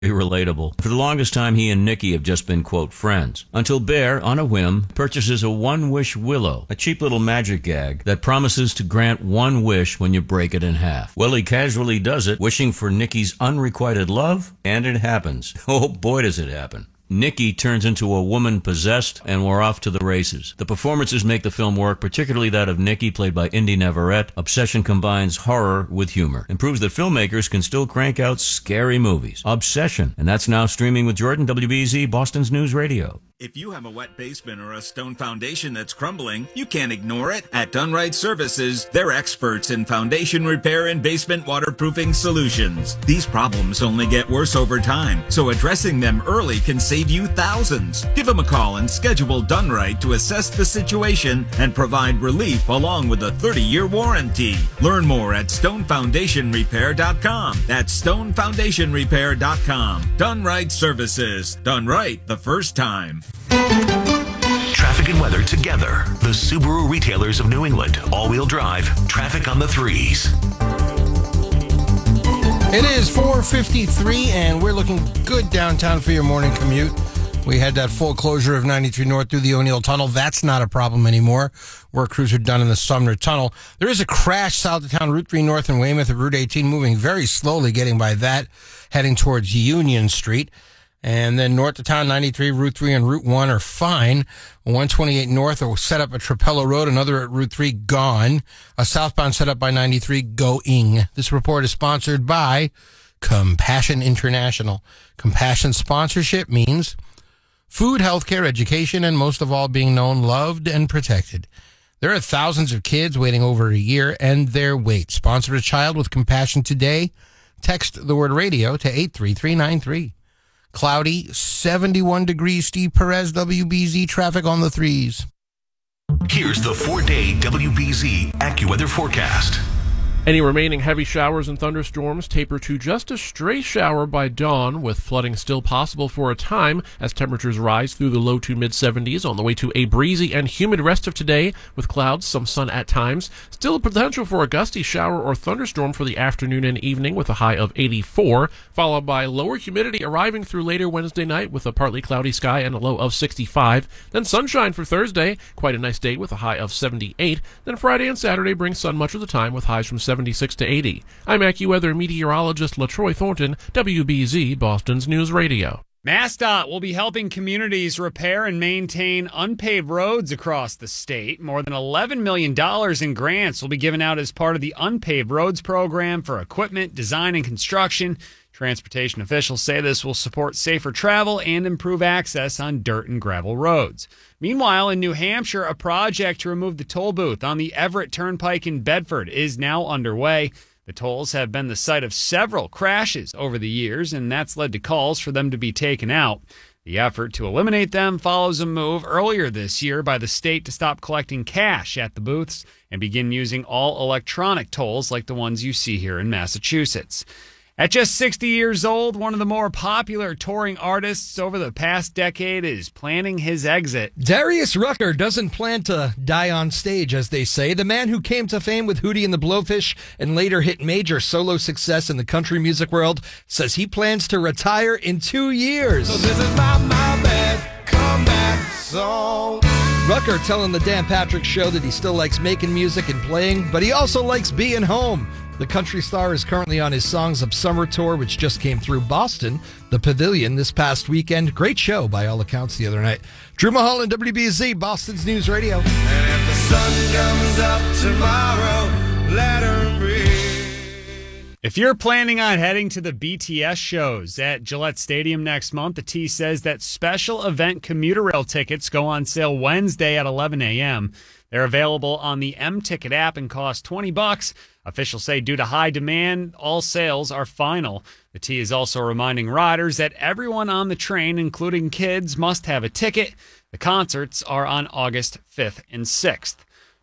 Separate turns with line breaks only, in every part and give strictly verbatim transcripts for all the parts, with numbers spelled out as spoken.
relatable. For the longest time, he and Nikki have just been, quote, friends. Until Bear, on a whim, purchases a one-wish willow, a cheap little magic gag that promises to grant one wish when you break it in half. Well, he casually does it, wishing for Nikki's unrequited love, and it happens. Oh, boy, does it happen. Nikki turns into a woman possessed, and we're off to the races. The performances make the film work, particularly that of Nikki, played by Indy Navarrete. Obsession combines horror with humor and proves that filmmakers can still crank out scary movies. Obsession, and that's now streaming with Jordan, W B Z, Boston's News Radio.
If you have a wet basement or a stone foundation that's crumbling, you can't ignore it. At Dunright Services, they're experts in foundation repair and basement waterproofing solutions. These problems only get worse over time, so addressing them early can save you thousands. Give them a call and schedule Dunright to assess the situation and provide relief along with a thirty-year warranty. Learn more at stone foundation repair dot com. That's stone foundation repair dot com. Dunright Services. Done right the first time.
Traffic and weather together. The Subaru retailers of New England. All-wheel drive. Traffic on the threes.
It is four fifty-three, and we're looking good downtown for your morning commute. We had that full closure of ninety-three North through the O'Neill Tunnel. That's not a problem anymore. Work crews are done in the Sumner Tunnel. There is a crash south of town, Route three North and Weymouth of Route eighteen, moving very slowly, getting by that, heading towards Union Street. And then north of town, ninety-three, Route three, and Route one are fine. one twenty-eight North will set up at Trapello Road, another at Route three, gone. A southbound set up by ninety-three, going. This report is sponsored by Compassion International. Compassion sponsorship means food, healthcare, education, and most of all, being known, loved, and protected. There are thousands of kids waiting over a year, and their wait. Sponsor a child with compassion today. Text the word radio to eight three three nine three. Cloudy, seventy-one degrees, Steve Perez, W B Z traffic on the threes.
Here's the four-day W B Z AccuWeather forecast.
Any remaining heavy showers and thunderstorms taper to just a stray shower by dawn, with flooding still possible for a time as temperatures rise through the low to mid-seventies on the way to a breezy and humid rest of today with clouds, some sun at times. Still a potential for a gusty shower or thunderstorm for the afternoon and evening with a high of eighty-four, followed by lower humidity arriving through later Wednesday night with a partly cloudy sky and a low of sixty-five. Then sunshine for Thursday, quite a nice day with a high of seventy-eight. Then Friday and Saturday bring sun much of the time with highs from seventy-six to eighty. I'm AccuWeather meteorologist LaTroy Thornton, W B Z, Boston's News Radio.
MassDOT will be helping communities repair and maintain unpaved roads across the state. More than eleven million dollars in grants will be given out as part of the Unpaved Roads program for equipment, design, and construction. Transportation officials say this will support safer travel and improve access on dirt and gravel roads. Meanwhile, in New Hampshire, a project to remove the toll booth on the Everett Turnpike in Bedford is now underway. The tolls have been the site of several crashes over the years, and that's led to calls for them to be taken out. The effort to eliminate them follows a move earlier this year by the state to stop collecting cash at the booths and begin using all electronic tolls like the ones you see here in Massachusetts. At just sixty years old, one of the more popular touring artists over the past decade is planning his exit.
Darius Rucker doesn't plan to die on stage, as they say. The man who came to fame with Hootie and the Blowfish and later hit major solo success in the country music world says he plans to retire in two years.
So this is my, my bad comeback song.
Rucker telling the Dan Patrick Show that he still likes making music and playing, but he also likes being home. The country star is currently on his Songs of Summer tour, which just came through Boston, the Pavilion, this past weekend. Great show, by all accounts, the other night. Drew Mulholland, W B Z, Boston's News Radio.
And if the sun comes up tomorrow, let her breathe.
If you're planning on heading to the B T S shows at Gillette Stadium next month, the T says that special event commuter rail tickets go on sale Wednesday at eleven a.m. They're available on the M-Ticket app and cost twenty bucks. Officials say due to high demand, all sales are final. The T is also reminding riders that everyone on the train, including kids, must have a ticket. The concerts are on August fifth and sixth.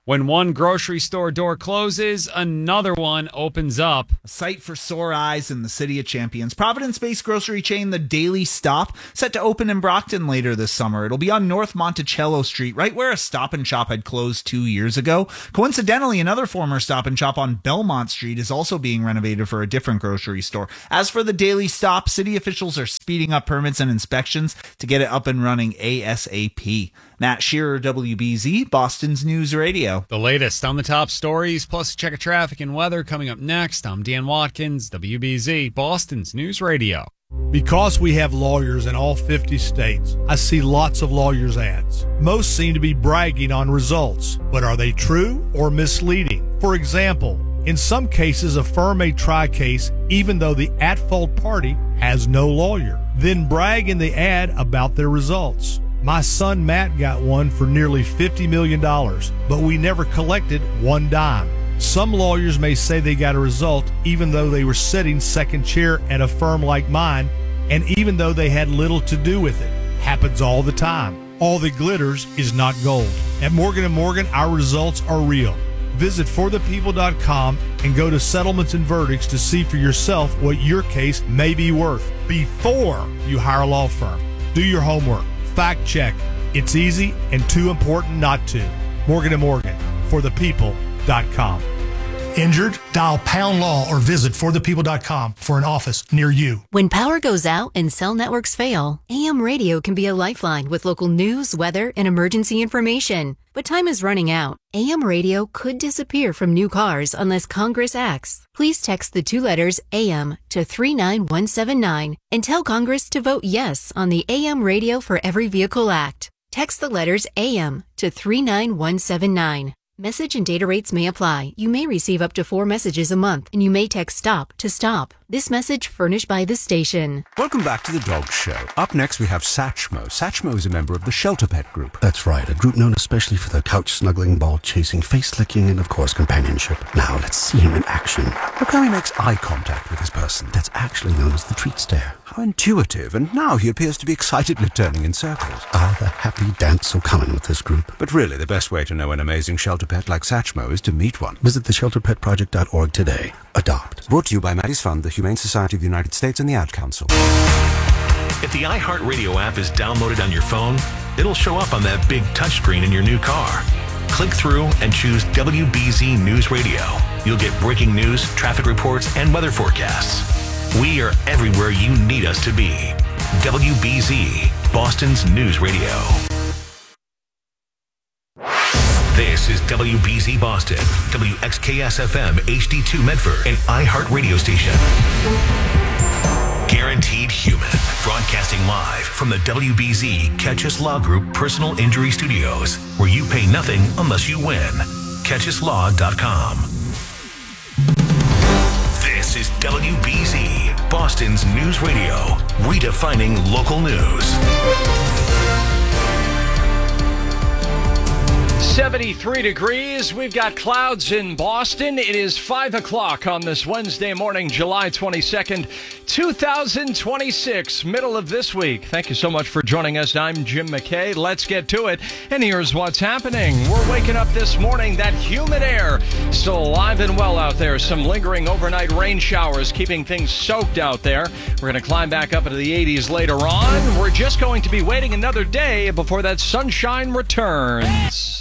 When one grocery store door closes, another one opens up.
A sight for sore eyes in the City of Champions. Providence-based grocery chain The Daily Stop, set to open in Brockton later this summer. It'll be on North Monticello Street, right where a Stop and Shop had closed two years ago. Coincidentally, another former Stop and Shop on Belmont Street is also being renovated for a different grocery store. As for The Daily Stop, city officials are speeding up permits and inspections to get it up and running ASAP. Matt Shearer, W B Z, Boston's News Radio.
The latest on the top stories, plus a check of traffic and weather coming up next. I'm Dan Watkins, W B Z, Boston's News Radio.
Because we have lawyers in all fifty states, I see lots of lawyers' ads. Most seem to be bragging on results, but are they true or misleading? For example, in some cases, a firm may try a case even though the at-fault party has no lawyer, then brag in the ad about their results. My son Matt got one for nearly fifty million dollars, but we never collected one dime. Some lawyers may say they got a result even though they were sitting second chair at a firm like mine, and even though they had little to do with it. Happens all the time. All that glitters is not gold. At Morgan and Morgan, our results are real. Visit for the people dot com and go to Settlements and Verdicts to see for yourself what your case may be worth before you hire a law firm. Do your homework. Fact check. It's easy and too important not to. Morgan and Morgan, for the people dot com.
Injured? Dial Pound Law or visit for the people dot com for an office near you.
When power goes out and cell networks fail, A M radio can be a lifeline with local news, weather, and emergency information. But time is running out. A M radio could disappear from new cars unless Congress acts. Please text the two letters A M to three nine one seven nine and tell Congress to vote yes on the A M Radio for Every Vehicle Act. Text the letters A M to three nine one seven nine. Message and data rates may apply. You may receive up to four messages a month, and you may text STOP to stop. This message furnished by the station.
Welcome back to the Dog Show. Up next, we have Satchmo. Satchmo is a member of the Shelter Pet Group.
That's right, a group known especially for their couch-snuggling, ball-chasing, face-licking, and, of course, companionship. Now, let's see him in action.
Look how he makes eye contact with his person.
That's actually known as the treat stare.
How intuitive, and now he appears to be excitedly turning in circles.
Ah, the happy dance will come in with this group.
But really, the best way to know an amazing shelter pet like Satchmo is to meet one.
Visit the shelter pet project dot org today. Adopt.
Brought to you by Maddie's Fund, the Humane Society of the United States, and the Ad Council.
If the iHeartRadio app is downloaded on your phone, it'll show up on that big touchscreen in your new car. Click through and choose W B Z News Radio. You'll get breaking news, traffic reports, and weather forecasts. We are everywhere you need us to be. W B Z, Boston's News Radio. This is W B Z Boston, W X K S F M H D two Medford, an iHeart radio station. Guaranteed Human, broadcasting live from the W B Z Catch Us Law Group Personal Injury Studios, where you pay nothing unless you win. catch us law dot com. This is W B Z, Boston's News Radio, redefining local news.
seventy-three degrees. We've got clouds in Boston. It is five o'clock on this Wednesday morning, July twenty-second, two thousand twenty-six, middle of this week. Thank you so much for joining us. I'm Jim McKay. Let's get to it. And here's what's happening. We're waking up this morning. That humid air still alive and well out there. Some lingering overnight rain showers keeping things soaked out there. We're going to climb back up into the eighties later on. We're just going to be waiting another day before that sunshine returns.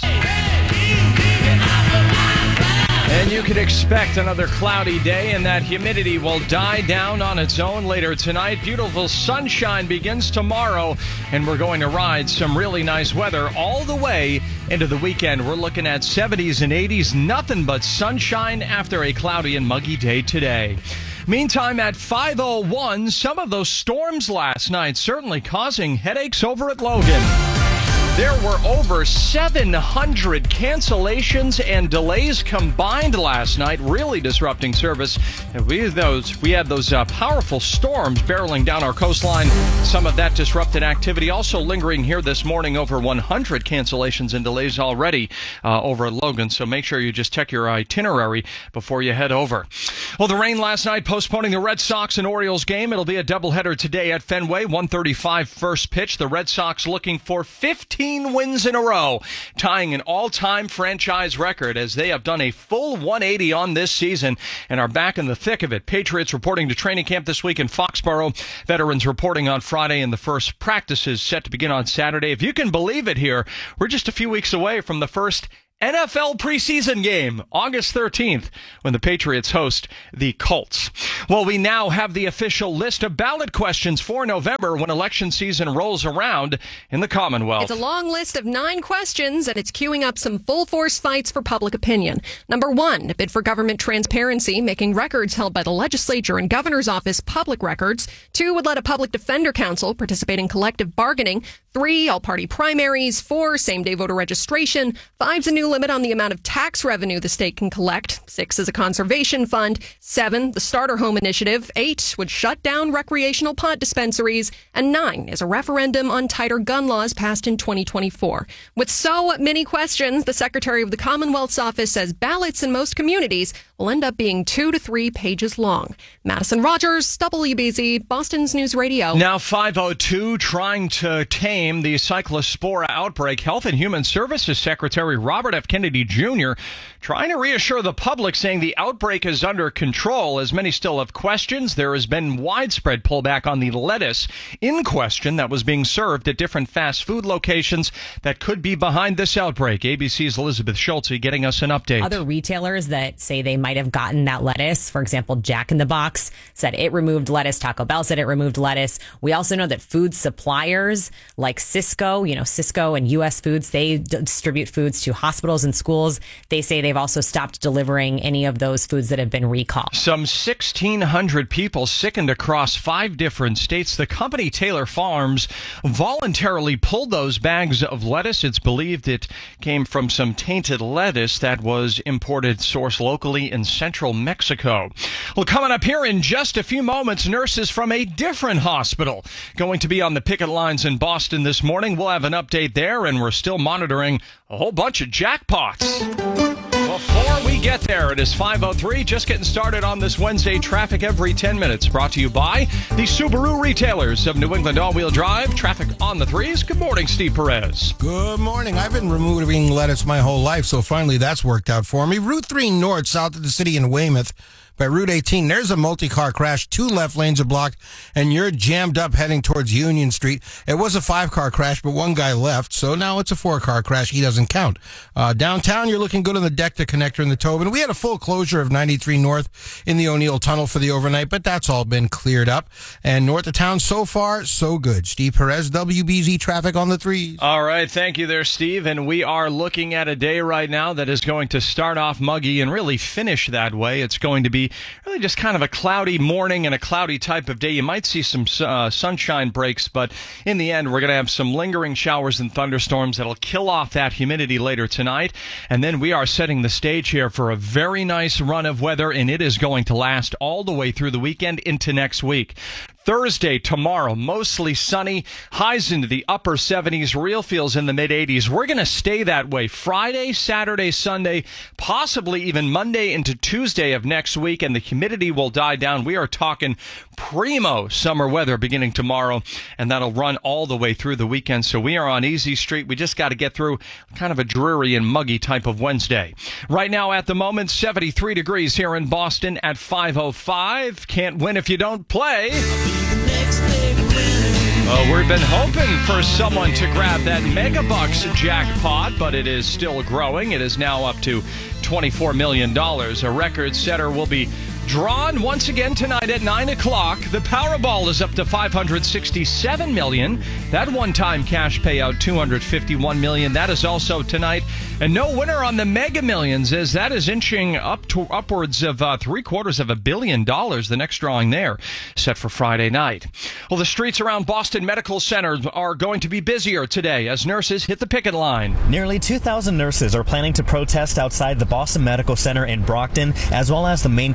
And you can expect another cloudy day, and that humidity will die down on its own later tonight. Beautiful sunshine begins tomorrow, and we're going to ride some really nice weather all the way into the weekend. We're looking at seventies and eighties, nothing but sunshine after a cloudy and muggy day today. Meantime, at five oh one, some of those storms last night certainly causing headaches over at Logan. There were over seven hundred cancellations and delays combined last night, really disrupting service. And we had those, we had those uh, powerful storms barreling down our coastline. Some of that disrupted activity also lingering here this morning. Over one hundred cancellations and delays already uh, over at Logan. So make sure you just check your itinerary before you head over. Well, the rain last night postponing the Red Sox and Orioles game. It'll be a doubleheader today at Fenway. one thirty-five first pitch. The Red Sox looking for fifteen fifteen wins in a row, tying an all-time franchise record as they have done a full one eighty on this season and are back in the thick of it. Patriots reporting to training camp this week in Foxborough. Veterans reporting on Friday, and the first practices set to begin on Saturday. If you can believe it here, we're just a few weeks away from the first N F L preseason game, August thirteenth, when the Patriots host the Colts. Well, we now have the official list of ballot questions for November when election season rolls around in the Commonwealth.
It's a long list of nine questions, and it's queuing up some full-force fights for public opinion. Number one, a bid for government transparency, making records held by the legislature and governor's office public records. Two, would let a public defender council participate in collective bargaining. Three, all-party primaries. Four, same-day voter registration. Five's a new limit on the amount of tax revenue the state can collect. Six is a conservation fund. Seven, the starter home initiative. Eight would shut down recreational pot dispensaries. And nine is a referendum on tighter gun laws passed in twenty twenty-four. With so many questions, the Secretary of the Commonwealth's office says ballots in most communities will end up being two to three pages long. Madison Rogers, W B Z, Boston's News Radio.
Now five oh two, trying to tame the cyclospora outbreak. Health and Human Services Secretary Robert F. Kennedy Junior trying to reassure the public, saying the outbreak is under control. As many still have questions, there has been widespread pullback on the lettuce in question that was being served at different fast food locations that could be behind this outbreak. A B C's Elizabeth Schulte getting us an update.
Other retailers that say they might have gotten that lettuce, for example, Jack in the Box said it removed lettuce. Taco Bell said it removed lettuce. We also know that food suppliers like Sysco, you know, Sysco and U S Foods, they distribute foods to hospitals and schools. They say they've also stopped delivering any of those foods that have been recalled.
Some sixteen hundred people sickened across five different states. The company Taylor Farms voluntarily pulled those bags of lettuce. It's believed it came from some tainted lettuce that was imported, sourced locally in central Mexico. Well, coming up here in just a few moments, nurses from a different hospital going to be on the picket lines in Boston this morning. We'll have an update there, and we're still monitoring a whole bunch of jackpots. Before we get there, it is five oh three, just getting started on this Wednesday. Traffic every ten minutes, brought to you by the Subaru retailers of New England All-Wheel Drive. Traffic on the threes. Good morning, Steve Perez.
Good morning. I've been removing lettuce my whole life, so finally that's worked out for me. Route three North, south of the city in Weymouth. By Route eighteen, there's a multi-car crash. Two left lanes are blocked, and you're jammed up heading towards Union Street. It was a five-car crash, but one guy left, so now it's a four-car crash. He doesn't count. Uh, downtown, you're looking good on the Decta connector in the Tobin. We had a full closure of ninety-three North in the O'Neill Tunnel for the overnight, but that's all been cleared up. And north of town, so far, so good. Steve Perez, W B Z Traffic on the threes.
All right, thank you there, Steve. And we are looking at a day right now that is going to start off muggy and really finish that way. It's going to be really just kind of a cloudy morning and a cloudy type of day. You might see some uh, sunshine breaks, but in the end, we're going to have some lingering showers and thunderstorms that'll kill off that humidity later tonight. And then we are setting the stage here for a very nice run of weather, and it is going to last all the way through the weekend into next week. Thursday, tomorrow, mostly sunny, highs into the upper seventies, real feels in the mid eighties. We're going to stay that way Friday, Saturday, Sunday, possibly even Monday into Tuesday of next week, and the humidity will die down. We are talking primo summer weather beginning tomorrow, and that'll run all the way through the weekend. So we are on easy street. We just got to get through kind of a dreary and muggy type of Wednesday. Right now at the moment, seventy-three degrees here in Boston at five oh five. Can't win if you don't play. Uh, we've been hoping for someone to grab that Megabucks jackpot, but it is still growing. It is now up to twenty-four million dollars. A record setter will be drawn once again tonight at nine o'clock. The Powerball is up to five hundred sixty-seven million dollars. That one-time cash payout, two hundred fifty-one million dollars. That is also tonight. And no winner on the Mega Millions, as that is inching up to upwards of uh, three quarters of a billion dollars. The next drawing there set for Friday night. Well, the streets around Boston Medical Center are going to be busier today as nurses hit the picket line.
Nearly two thousand nurses are planning to protest outside the Boston Medical Center in Brockton, as well as the main campus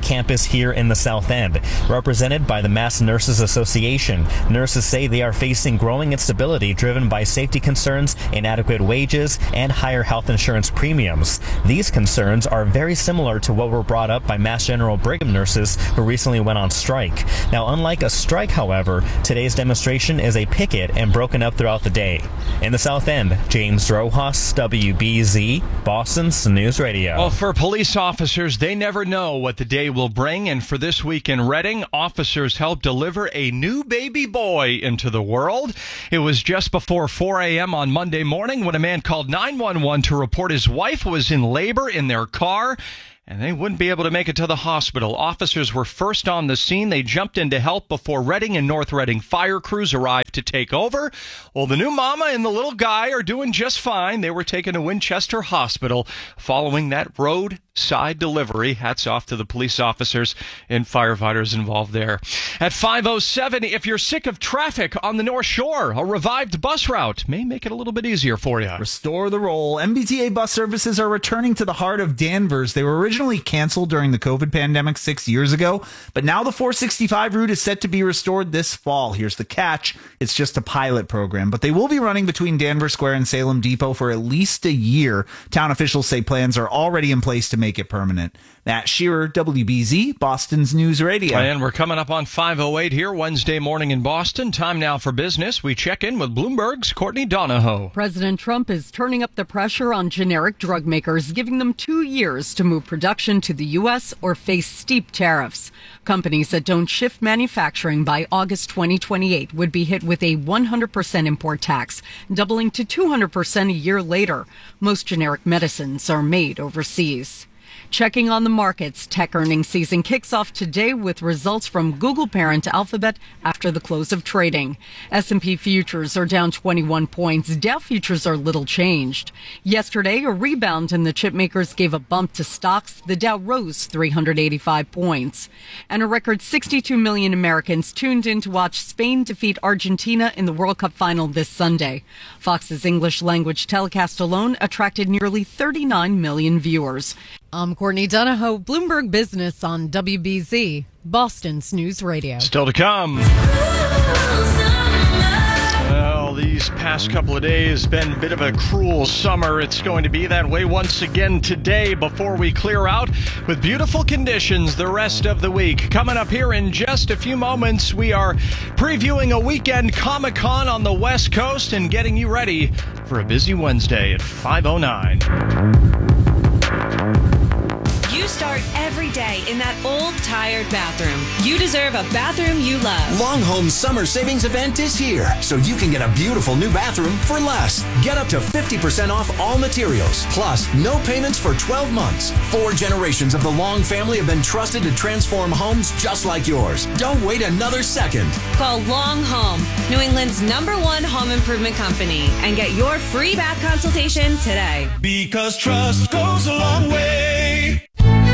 is here in the South End, represented by the Mass Nurses Association. Nurses say they are facing growing instability driven by safety concerns, inadequate wages, and higher health insurance premiums. These concerns are very similar to what were brought up by Mass General Brigham nurses who recently went on strike. Now, unlike a strike, however, today's demonstration is a picket and broken up throughout the day. In the South End, James Rojas, W B Z, Boston's News Radio.
Well, for police officers, they never know what the day will bring, and for this week in Reading, officers helped deliver a new baby boy into the world. It was just before four a.m. on Monday morning when a man called nine one one to report his wife was in labor in their car, and they wouldn't be able to make it to the hospital. Officers were first on the scene. They jumped in to help before Reading and North Reading fire crews arrived to take over. Well, the new mama and the little guy are doing just fine. They were taken to Winchester Hospital following that roadside delivery. Hats off to the police officers and firefighters involved there. At five oh seven, if you're sick of traffic on the North Shore, a revived bus route may make it a little bit easier for you.
Restore the roll. M B T A bus services are returning to the heart of Danvers. They were originally canceled during the COVID pandemic six years ago, but now the four sixty-five route is set to be restored this fall. Here's the catch. It's just a pilot program, but they will be running between Danvers Square and Salem Depot for at least a year. Town officials say plans are already in place to make it permanent. Matt Shearer, W B Z, Boston's News Radio.
And we're coming up on five oh eight here Wednesday morning in Boston. Time now for business. We check in with Bloomberg's Courtney Donahoe.
President Trump is turning up the pressure on generic drug makers, giving them two years to move production to the U S or face steep tariffs. Companies that don't shift manufacturing by August twenty twenty-eight would be hit with a one hundred percent import tax, doubling to two hundred percent a year later. Most generic medicines are made overseas. Checking on the markets, tech earnings season kicks off today with results from Google parent Alphabet after the close of trading. S and P futures are down twenty-one points. Dow futures are little changed. Yesterday, a rebound in the chip makers gave a bump to stocks. The Dow rose three hundred eighty-five points. And a record sixty-two million Americans tuned in to watch Spain defeat Argentina in the World Cup final this Sunday. Fox's English language telecast alone attracted nearly thirty-nine million viewers. I'm Courtney Donahoe, Bloomberg Business on W B Z, Boston's News Radio.
Still to come. Well, these past couple of days been a bit of a cruel summer. It's going to be that way once again today before we clear out with beautiful conditions the rest of the week. Coming up here in just a few moments, we are previewing a weekend Comic-Con on the West Coast and getting you ready for a busy Wednesday at five oh nine.
You start every day in that old, tired bathroom. You deserve a bathroom you love.
Longhome's summer savings event is here, so you can get a beautiful new bathroom for less. Get up to fifty percent off all materials, plus no payments for twelve months. Four generations of the Long family have been trusted to transform homes just like yours. Don't wait another second.
Call Long Home, New England's number one home improvement company, and get your free bath consultation today.
Because trust goes a long way.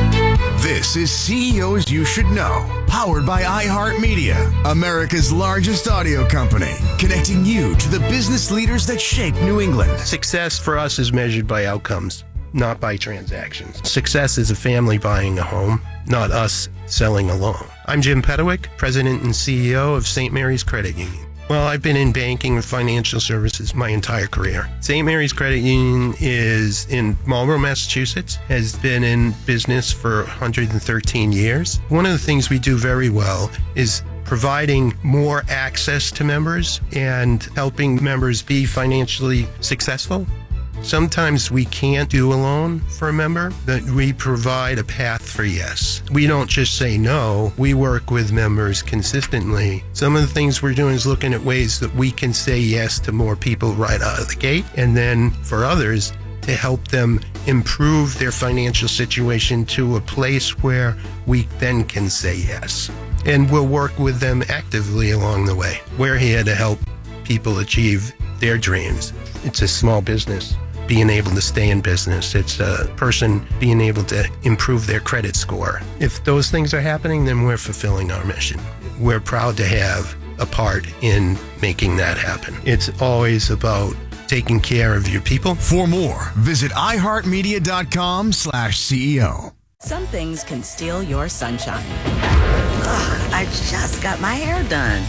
This is C E Os You Should Know, powered by iHeartMedia, America's largest audio company, connecting you to the business leaders that shape New England.
Success for us is measured by outcomes, not by transactions. Success is a family buying a home, not us selling a loan. I'm Jim Pedowick, President and C E O of Saint Mary's Credit Union. Well, I've been in banking and financial services my entire career. Saint Mary's Credit Union is in Marlborough, Massachusetts, has been in business for one hundred thirteen years. One of the things we do very well is providing more access to members and helping members be financially successful. Sometimes we can't do a loan for a member, but we provide a path for yes. We don't just say no, we work with members consistently. Some of the things we're doing is looking at ways that we can say yes to more people right out of the gate, and then for others to help them improve their financial situation to a place where we then can say yes. And we'll work with them actively along the way. We're here to help people achieve their dreams. It's a small business being able to stay in business. It's a person being able to improve their credit score. If those things are happening, then we're fulfilling our mission. We're proud to have a part in making that happen. It's always about taking care of your people.
For more, visit iHeartMedia.com slash CEO.
Some things can steal your sunshine. Ugh, I just got my hair done.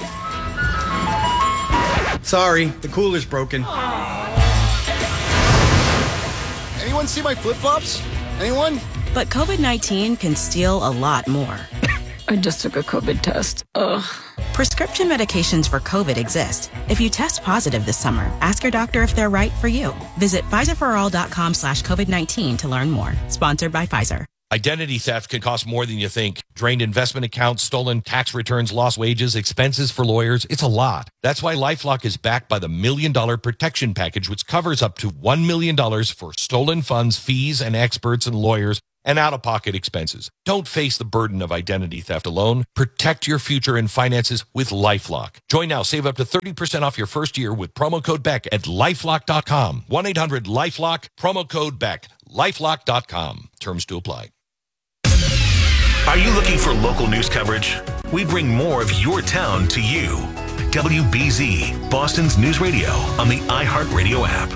Sorry, the cooler's broken. Anyone see my flip-flops? Anyone?
But COVID nineteen can steal a lot more.
I just took a COVID test. Ugh.
Prescription medications for COVID exist. If you test positive this summer, ask your doctor if they're right for you. Visit Pfizerforall.com slash COVID-19 to learn more. Sponsored by Pfizer.
Identity theft can cost more than you think. Drained investment accounts, stolen tax returns, lost wages, expenses for lawyers. It's a lot. That's why LifeLock is backed by the Million Dollar Protection Package, which covers up to one million dollars for stolen funds, fees, and experts and lawyers, and out-of-pocket expenses. Don't face the burden of identity theft alone. Protect your future and finances with LifeLock. Join now. Save up to thirty percent off your first year with promo code Beck at lifelock dot com. one eight hundred lifelock, promo code Beck. lifelock dot com. Terms to apply.
Are you looking for local news coverage? We bring more of your town to you. W B Z, Boston's news radio on the iHeartRadio app.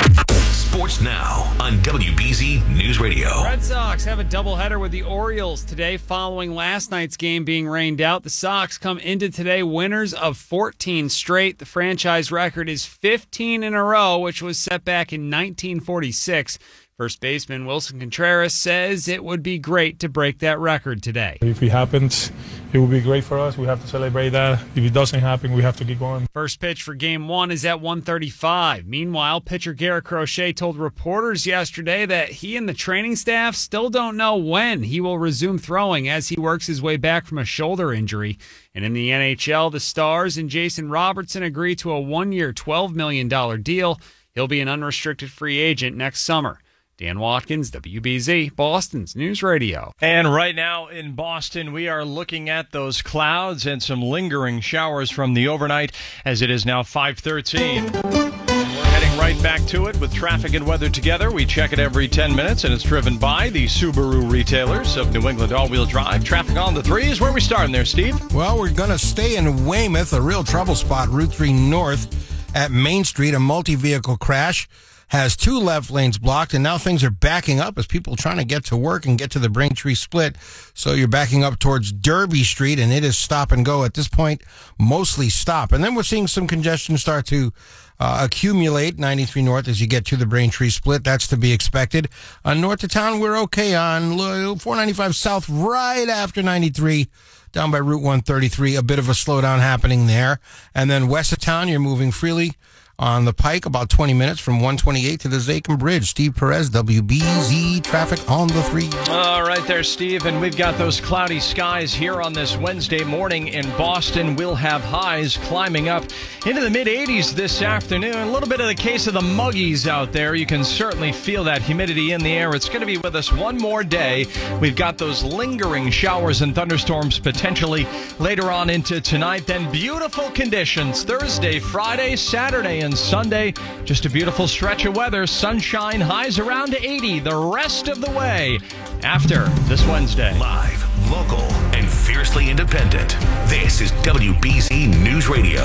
Sports now on W B Z News Radio.
Red Sox have a doubleheader with the Orioles today following last night's game being rained out. The Sox come into today winners of fourteen straight. The franchise record is fifteen in a row, which was set back in nineteen forty-six. First baseman Wilson Contreras says it would be great to break that record today.
If it happens, it will be great for us. We have to celebrate that. If it doesn't happen, we have to keep going.
First pitch for game one is at one thirty-five. Meanwhile, pitcher Garrett Crochet told reporters yesterday that he and the training staff still don't know when he will resume throwing as he works his way back from a shoulder injury. And in the N H L, the Stars and Jason Robertson agree to a one-year, twelve million dollars deal. He'll be an unrestricted free agent next summer. Dan Watkins, W B Z, Boston's News Radio.
And right now in Boston, we are looking at those clouds and some lingering showers from the overnight as it is now five thirteen. And we're heading right back to it with traffic and weather together. We check it every ten minutes, and it's driven by the Subaru retailers of New England all-wheel drive. Traffic on the three is where we starting there, Steve.
Well, we're going to stay in Weymouth, a real trouble spot, Route three North at Main Street. A multi-vehicle crash has two left lanes blocked, and now things are backing up as people are trying to get to work and get to the Braintree split. So you're backing up towards Derby Street, and it is stop and go at this point, mostly stop. And then we're seeing some congestion start to uh, accumulate ninety-three North as you get to the Braintree split. That's to be expected. On north of town, we're okay on four ninety-five South right after ninety-three. Down by Route one thirty-three, a bit of a slowdown happening there. And then west of town, you're moving freely on the Pike, about twenty minutes from one twenty-eight to the Zachem Bridge. Steve Perez, W B Z traffic on the three.
All right there, Steve. And we've got those cloudy skies here on this Wednesday morning in Boston. We'll have highs climbing up into the mid eighties this afternoon. A little bit of the case of the muggies out there. You can certainly feel that humidity in the air. It's going to be with us one more day. We've got those lingering showers and thunderstorms potentially later on into tonight. Then beautiful conditions Thursday, Friday, Saturday, and Sunday. Just a beautiful stretch of weather. Sunshine, highs around eighty the rest of the way after this Wednesday.
Live, local, and fiercely independent. This is W B Z News Radio.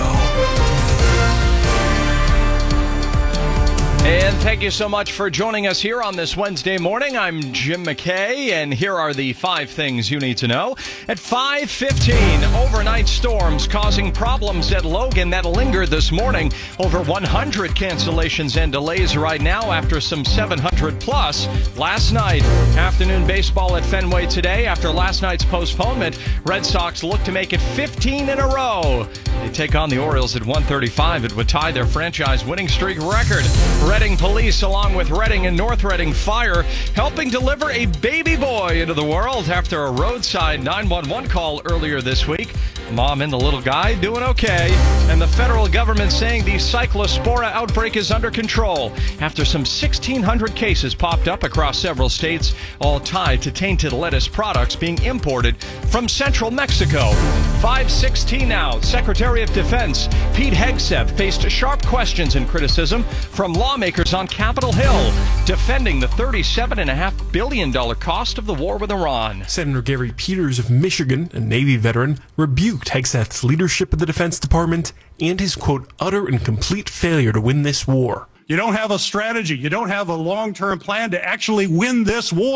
And thank you so much for joining us here on this Wednesday morning. I'm Jim McKay, and here are the five things you need to know. At five fifteen, overnight storms causing problems at Logan that lingered this morning. Over one hundred cancellations and delays right now after some seven hundred plus last night. Afternoon baseball at Fenway today after last night's postponement. Red Sox look to make it fifteen in a row. They take on the Orioles at one thirty-five. It would tie their franchise winning streak record. Reading Police, along with Reading and North Reading Fire, helping deliver a baby boy into the world after a roadside nine one one call earlier this week. Mom and the little guy doing okay. And the federal government saying the cyclospora outbreak is under control after some sixteen hundred cases popped up across several states, all tied to tainted lettuce products being imported from central Mexico. five sixteen now. Secretary of Defense Pete Hegseth faced sharp questions and criticism from lawmakers on Capitol Hill, defending the thirty-seven point five billion dollars cost of the war with Iran.
Senator Gary Peters of Michigan, a Navy veteran, rebuked Hegseth's leadership of the Defense Department and his, quote, utter and complete failure to win this war.
You don't have a strategy. You don't have a long-term plan to actually win this war.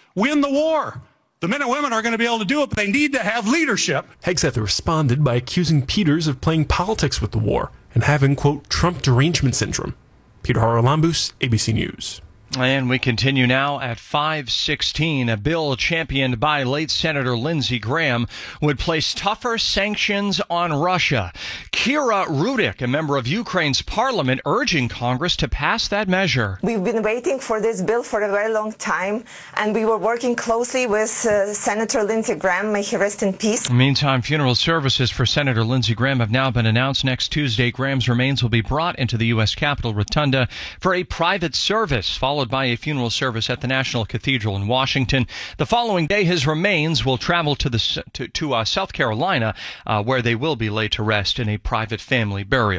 win the war. The men and women are going to be able to do it, but they need to have leadership.
Hegseth responded by accusing Peters of playing politics with the war and having, quote, Trump derangement syndrome. Peter Haralambous, A B C News.
And we continue now at five sixteen. A bill championed by late Senator Lindsey Graham would place tougher sanctions on Russia. Kira Rudik, a member of Ukraine's parliament, urging Congress to pass that measure.
We've been waiting for this bill for a very long time, and we were working closely with uh, Senator Lindsey Graham. May he rest in peace.
Meantime, funeral services for Senator Lindsey Graham have now been announced. Next Tuesday, Graham's remains will be brought into the U S Capitol Rotunda for a private service, followed by a funeral service at the National Cathedral in Washington. The following day, his remains will travel to the to, to uh, South Carolina, uh, where they will be laid to rest in a private family burial.